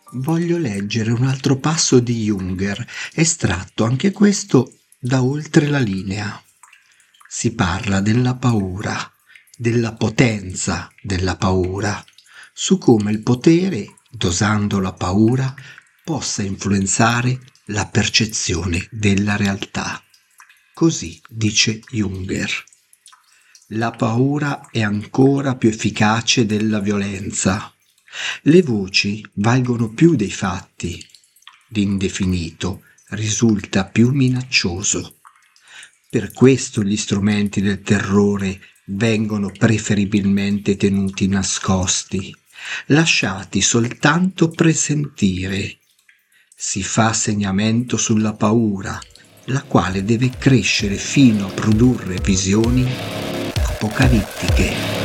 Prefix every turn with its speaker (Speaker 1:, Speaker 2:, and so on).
Speaker 1: Voglio leggere un altro passo di Junger, estratto anche questo da Oltre la linea. Si parla della paura, della potenza della paura, su come il potere, dosando la paura, possa influenzare la percezione della realtà. Così dice Junger. La paura è ancora più efficace della violenza. Le voci valgono più dei fatti. L'indefinito risulta più minaccioso. Per questo gli strumenti del terrore vengono preferibilmente tenuti nascosti, lasciati soltanto presentire. Si fa segnamento sulla paura, la quale deve crescere fino a produrre visioni apocalittiche.